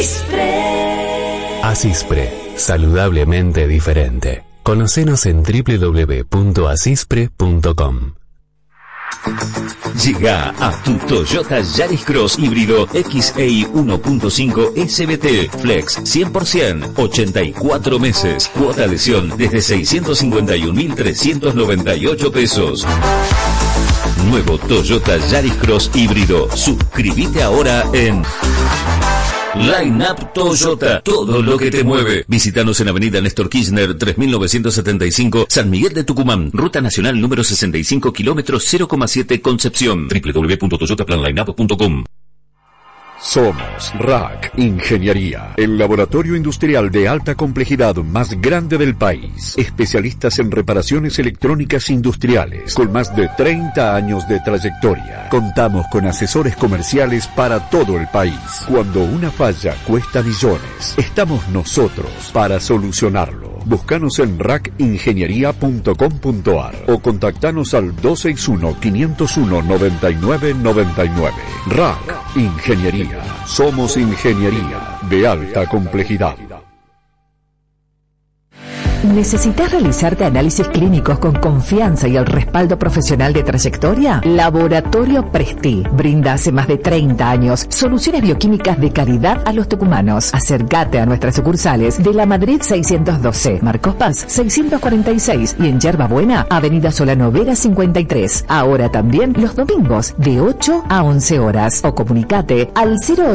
Asispre, saludablemente diferente. Conocenos en www.asispre.com. Llega a tu Toyota Yaris Cross híbrido XEI 1.5 SBT Flex 100%, 84 meses, cuota adhesión desde 651.398 pesos. Nuevo Toyota Yaris Cross híbrido. Suscríbete ahora en Line Up Toyota, todo lo que te mueve. Visítanos en Avenida Néstor Kirchner 3975, San Miguel de Tucumán, Ruta Nacional número 65, kilómetros 0,7 Concepción. www.toyotaplanlineup.com. Somos RAC Ingeniería, el laboratorio industrial de alta complejidad más grande del país. Especialistas en reparaciones electrónicas industriales, con más de 30 años de trayectoria. Contamos con asesores comerciales para todo el país. Cuando una falla cuesta millones, estamos nosotros para solucionarlo. Búscanos en racingeniería.com.ar o contactanos al 261-501-9999. RAC Ingeniería. Somos ingeniería de alta complejidad. ¿Necesitas realizarte análisis clínicos con confianza y el respaldo profesional de trayectoria? Laboratorio Presti brinda hace más de 30 años soluciones bioquímicas de calidad a los tucumanos. Acércate a nuestras sucursales de La Madrid 612, Marcos Paz 646 y en Yerba Buena, Avenida Solano Vera 53. Ahora también los domingos de 8 a 11 horas. O comunicate al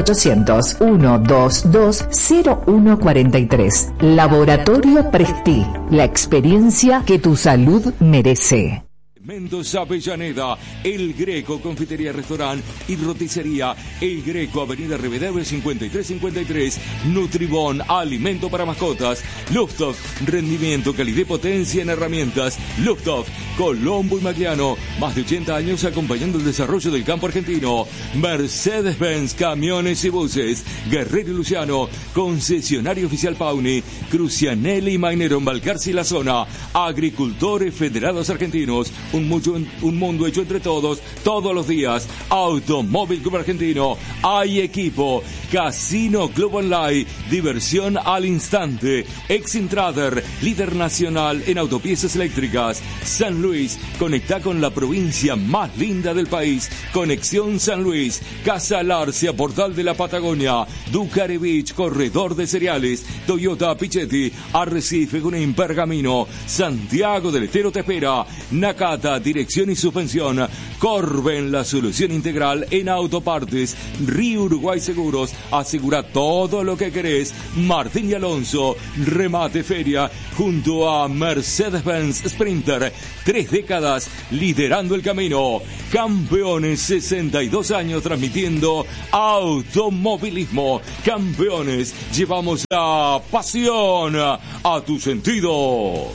0800-122-0143. Laboratorio Presti. La experiencia que tu salud merece. Mendoza Avellaneda, El Greco, confitería, restaurante y roticería. El Greco, Avenida Rivadavia 5353. Nutribón, alimento para mascotas. Lufthof, rendimiento, calidad y potencia en herramientas. Lufthof, Colombo y Magliano, más de 80 años acompañando el desarrollo del campo argentino. Mercedes-Benz, camiones y buses. Guerrero y Luciano, concesionario oficial Pauni. Crucianelli y Mainero en Balcarce y la zona. Agricultores Federados Argentinos. Un mundo hecho entre todos, todos los días. Automóvil Club Argentino. Hay equipo. Casino Club Online. Diversión al instante. Exintrader, líder nacional en autopiezas eléctricas. San Luis, conecta con la provincia más linda del país. Conexión San Luis. Casa Larcia, Portal de la Patagonia. Ducare Beach, corredor de cereales. Toyota Pichetti, Arrecife, Junín, Pergamino. Santiago del Estero te espera. Nakata, dirección y suspensión. Corben, la solución integral en autopartes. Río Uruguay Seguros, asegura todo lo que querés. Martín y Alonso, remate feria, junto a Mercedes-Benz Sprinter. 3 décadas liderando el camino. Campeones, 62 años transmitiendo automovilismo. Campeones, llevamos la pasión a tus sentidos.